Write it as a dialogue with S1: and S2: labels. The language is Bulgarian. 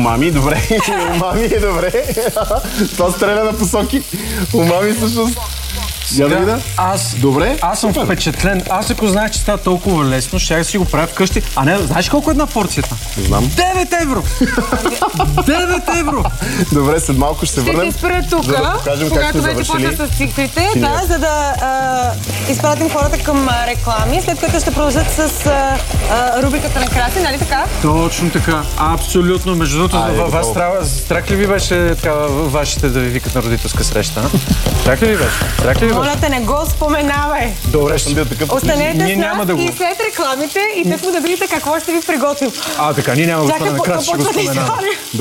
S1: Умами, добре. Умами е добре. Това стреля на посоки. Умами всъщност. Я да видя? Добре.
S2: Аз съм впечатлен. Аз ако знаех, че става толкова лесно, ще я си го правя вкъщи. А не, знаеш колко е една порцията?
S1: Знам.
S2: 9 евро! 9 евро!
S1: Добре, след малко ще се върнем.
S3: Ще ти спра тук,
S1: за да покажем как сте
S3: когато вече
S1: завършили.
S3: почва с циклите, да, за да изпратим хората към реклами, след като ще продължат с рубриката на Краси, нали така?
S2: Точно така. Абсолютно. Между другото,
S1: Айде,
S2: вас страх ли ви беше така вашите да ви викат на родителска среща? Страх ли ви беше? Страх ли ви беше?
S3: Моля те, не го споменавай.
S1: Добре, съм бил такъв.
S3: Останете
S2: Ние
S3: с
S2: няма
S3: нас
S2: да го-
S3: и след рекламите и тъкмо да видите какво ще ви приготвим.
S2: Така, ние няма да го споменаме. Краси ще го
S3: почва да
S2: споменаваме.
S3: изпали.